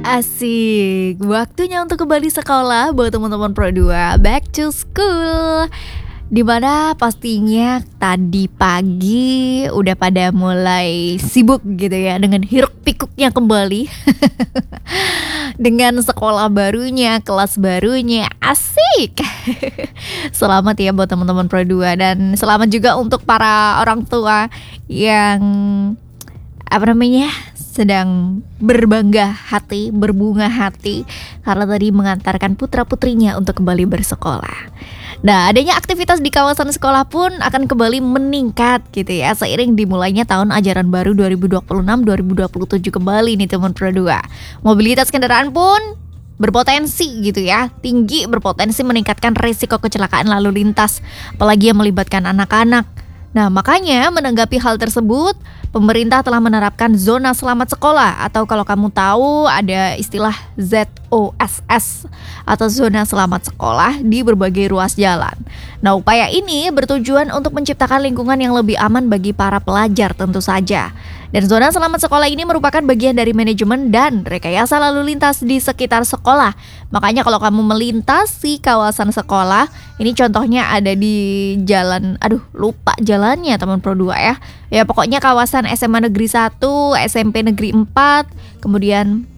Asik, waktunya untuk kembali sekolah buat teman-teman Pro 2 Back to School. Dimana pastinya tadi pagi udah pada mulai sibuk gitu ya dengan hiruk pikuknya kembali. Dengan sekolah barunya, kelas barunya, asik. Selamat ya buat teman-teman Pro 2 dan selamat juga untuk para orang tua yang sedang berbangga hati, berbunga hati karena tadi mengantarkan putra-putrinya untuk kembali bersekolah. Nah, adanya aktivitas di kawasan sekolah pun akan kembali meningkat gitu ya, seiring dimulainya tahun ajaran baru 2026-2027 kembali nih teman Pro 2. Mobilitas kendaraan pun berpotensi gitu ya, tinggi, berpotensi meningkatkan risiko kecelakaan lalu lintas, apalagi yang melibatkan anak-anak. Nah, makanya menanggapi hal tersebut, pemerintah telah menerapkan zona selamat sekolah atau kalau kamu tahu ada istilah ZOSS atau zona selamat sekolah di berbagai ruas jalan. Nah, upaya ini bertujuan untuk menciptakan lingkungan yang lebih aman bagi para pelajar tentu saja. Dan zona selamat sekolah ini merupakan bagian dari manajemen dan rekayasa lalu lintas di sekitar sekolah. Makanya kalau kamu melintasi kawasan sekolah, ini contohnya ada di jalan, lupa jalannya teman Pro 2 ya. Ya pokoknya kawasan SMA Negeri 1, SMP Negeri 4, kemudian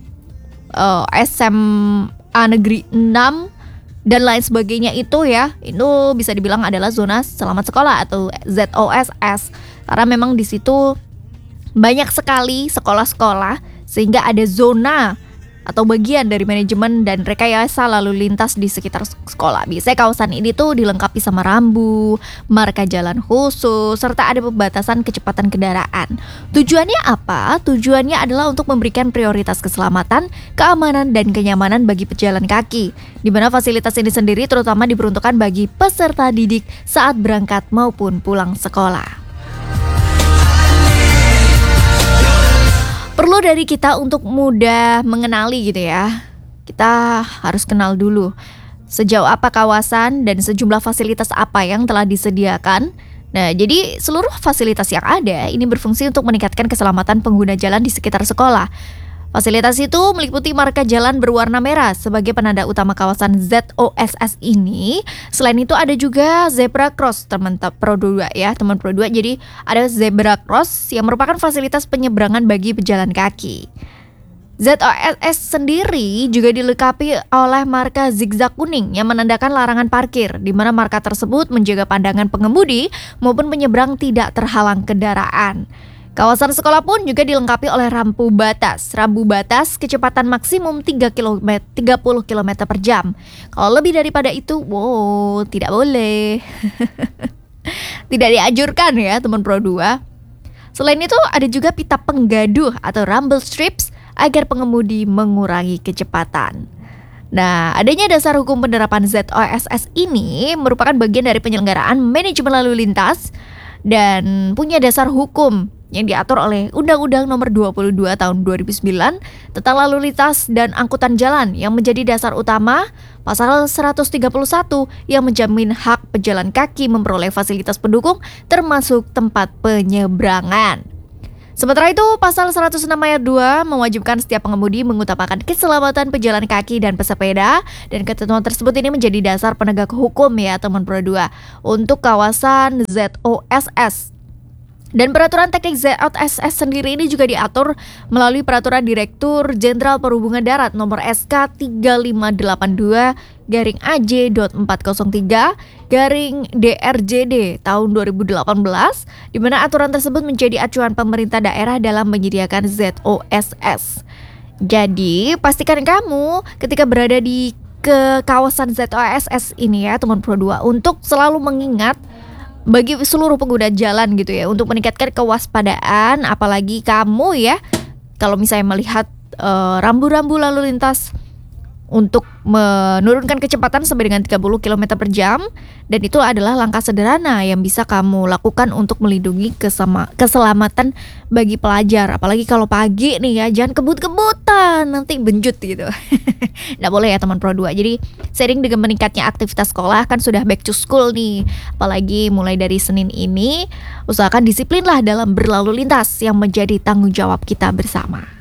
SMA Negeri 6 dan lain sebagainya itu ya. Itu bisa dibilang adalah zona selamat sekolah atau ZOSS. Karena memang di situ banyak sekali sekolah-sekolah sehingga ada zona atau bagian dari manajemen dan rekayasa lalu lintas di sekitar sekolah. Biasanya kawasan ini tuh dilengkapi sama rambu, marka jalan khusus, serta ada pembatasan kecepatan kendaraan. Tujuannya apa? Tujuannya adalah untuk memberikan prioritas keselamatan, keamanan, dan kenyamanan bagi pejalan kaki, di mana fasilitas ini sendiri terutama diperuntukkan bagi peserta didik saat berangkat maupun pulang sekolah. Perlu dari kita untuk mudah mengenali gitu ya. Kita harus kenal dulu sejauh apa kawasan dan sejumlah fasilitas apa yang telah disediakan. Nah, jadi seluruh fasilitas yang ada ini berfungsi untuk meningkatkan keselamatan pengguna jalan di sekitar sekolah. Fasilitas itu meliputi marka jalan berwarna merah sebagai penanda utama kawasan ZOSS ini. Selain itu ada juga zebra cross teman Pro 2 ya, teman Pro 2. Jadi ada zebra cross yang merupakan fasilitas penyeberangan bagi pejalan kaki. ZOSS sendiri juga dilengkapi oleh marka zigzag kuning yang menandakan larangan parkir, di mana marka tersebut menjaga pandangan pengemudi maupun penyeberang tidak terhalang kendaraan. Kawasan sekolah pun juga dilengkapi oleh rambu batas kecepatan maksimum 30 km per jam. Kalau lebih daripada itu, tidak boleh. Tidak dianjurkan ya teman Pro 2. Selain itu ada juga pita penggaduh atau rumble strips agar pengemudi mengurangi kecepatan. Nah, adanya dasar hukum penerapan ZOSS ini merupakan bagian dari penyelenggaraan manajemen lalu lintas dan punya dasar hukum yang diatur oleh Undang-Undang Nomor 22 Tahun 2009 tentang lalu lintas dan angkutan jalan yang menjadi dasar utama Pasal 131 yang menjamin hak pejalan kaki memperoleh fasilitas pendukung termasuk tempat penyeberangan. Sementara itu, Pasal 106 ayat 2 mewajibkan setiap pengemudi mengutamakan keselamatan pejalan kaki dan pesepeda, dan ketentuan tersebut ini menjadi dasar penegak hukum ya teman Pro 2 untuk kawasan ZOSS. Dan peraturan teknik ZOSS sendiri ini juga diatur melalui Peraturan Direktur Jenderal Perhubungan Darat nomor SK 3582/AJ.403/DRJD tahun 2018, di mana aturan tersebut menjadi acuan pemerintah daerah dalam menyediakan ZOSS. Jadi, pastikan kamu ketika berada di kawasan ZOSS ini ya teman Pro 2 untuk selalu mengingat bagi seluruh pengguna jalan gitu ya, untuk meningkatkan kewaspadaan, apalagi kamu ya kalau misalnya melihat rambu-rambu lalu lintas untuk menurunkan kecepatan sampai dengan 30 km per jam. Dan itu adalah langkah sederhana yang bisa kamu lakukan untuk melindungi keselamatan bagi pelajar. Apalagi kalau pagi nih ya, jangan kebut-kebutan, nanti benjut gitu. Nggak boleh ya teman Pro 2. Jadi seiring dengan meningkatnya aktivitas sekolah, kan sudah back to school nih. Apalagi mulai dari Senin ini, usahakan disiplinlah dalam berlalu lintas yang menjadi tanggung jawab kita bersama.